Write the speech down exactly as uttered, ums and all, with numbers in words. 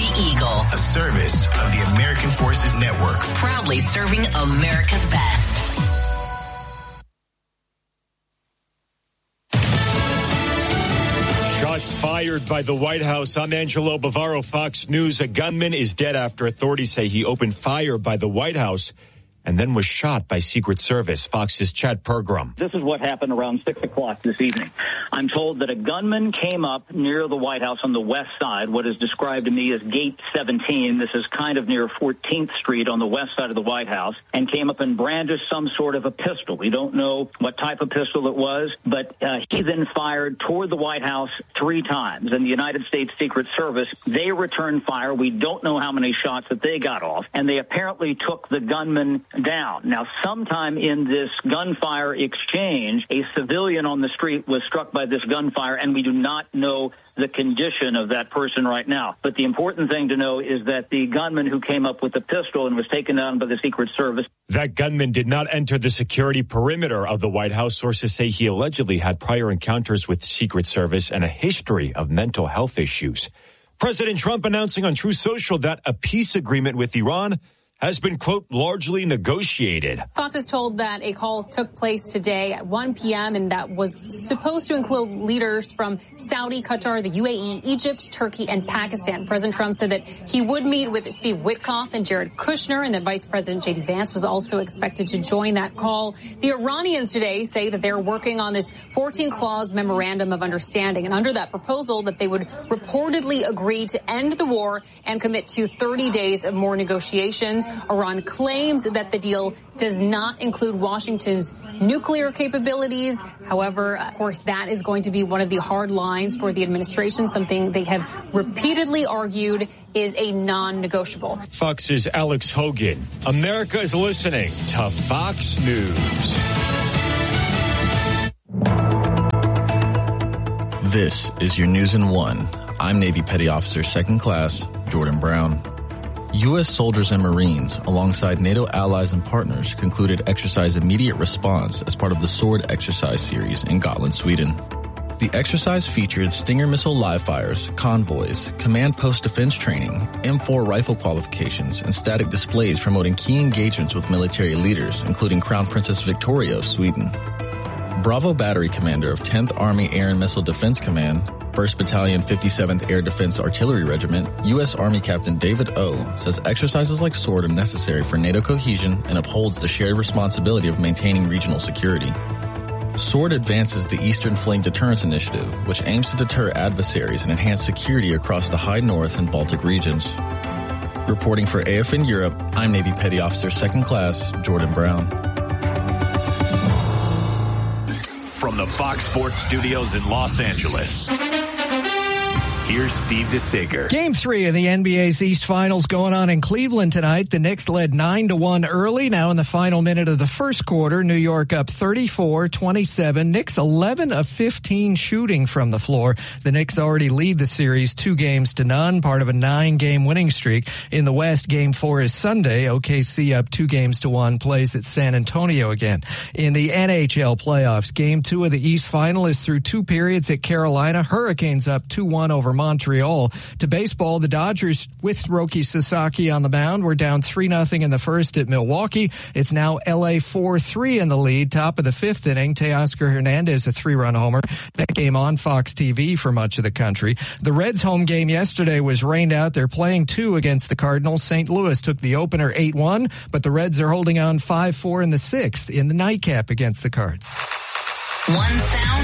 Eagle, a service of the American Forces Network, proudly serving America's best. Shots fired by the White House. I'm Angelo Bavaro, Fox News. A gunman is dead after authorities say he opened fire by the White House and then was shot by Secret Service. Fox's Chad Pergram. This is what happened around six o'clock this evening. I'm told that a gunman came up near the White House on the west side, what is described to me as Gate seventeen. This is kind of near fourteenth Street on the west side of the White House, and came up and brandished some sort of a pistol. We don't know what type of pistol it was, but uh, he then fired toward the White House three times. And the United States Secret Service, they returned fire. We don't know how many shots that they got off, and they apparently took the gunman down. Now, sometime in this gunfire exchange, a civilian on the street was struck by this gunfire, and we do not know the condition of that person right now. But the important thing to know is that the gunman who came up with the pistol and was taken down by the Secret Service. That gunman did not enter the security perimeter of the White House. Sources say he allegedly had prior encounters with Secret Service and a history of mental health issues. President Trump announcing on Truth Social that a peace agreement with Iran has been, quote, largely negotiated. Fox is told that a call took place today at one p.m. and that was supposed to include leaders from Saudi, Qatar, the U A E, Egypt, Turkey, and Pakistan. President Trump said that he would meet with Steve Witkoff and Jared Kushner, and that Vice President J D Vance was also expected to join that call. The Iranians today say that they're working on this fourteen-clause memorandum of understanding, and under that proposal that they would reportedly agree to end the war and commit to thirty days of more negotiations. Iran claims that the deal does not include Washington's nuclear capabilities. However, of course, that is going to be one of the hard lines for the administration, something they have repeatedly argued is a non-negotiable. Fox's Alex Hogan. America is listening to Fox News. This is your News in One. I'm Navy Petty Officer Second Class Jordan Brown. U S soldiers and Marines, alongside NATO allies and partners, concluded Exercise Immediate Response as part of the SWORD exercise series in Gotland, Sweden. The exercise featured Stinger missile live fires, convoys, command post defense training, M four rifle qualifications, and static displays promoting key engagements with military leaders, including Crown Princess Victoria of Sweden. Bravo Battery Commander of tenth Army Air and Missile Defense Command, first Battalion, fifty-seventh Air Defense Artillery Regiment, U S Army Captain David O. says exercises like SWORD are necessary for NATO cohesion and upholds the shared responsibility of maintaining regional security. SWORD advances the Eastern Flame Deterrence Initiative, which aims to deter adversaries and enhance security across the High North and Baltic regions. Reporting for A F N Europe, I'm Navy Petty Officer Second Class Jordan Brown. From the Fox Sports Studios in Los Angeles, here's Steve DeSager. Game three of the N B A's East Finals going on in Cleveland tonight. The Knicks led nine to one early. Now in the final minute of the first quarter, New York up thirty-four twenty-seven. Knicks eleven of fifteen shooting from the floor. The Knicks already lead the series two games to none, part of a nine-game winning streak. In the West, game four is Sunday. O K C up two games to one, plays at San Antonio again. In the N H L playoffs, game two of the East Final is through two periods at Carolina. Hurricanes up two one over Montreal. To baseball, the Dodgers with Roki Sasaki on the mound were down three nothing in the first at Milwaukee. It's now L A four three in the lead. Top of the fifth inning, Teoscar Hernandez a three-run homer. That game on Fox T V for much of the country. The Reds' home game yesterday was rained out. They're playing two against the Cardinals. Saint Louis took the opener eight one, but the Reds are holding on five four in the sixth in the nightcap against the Cards. One sound.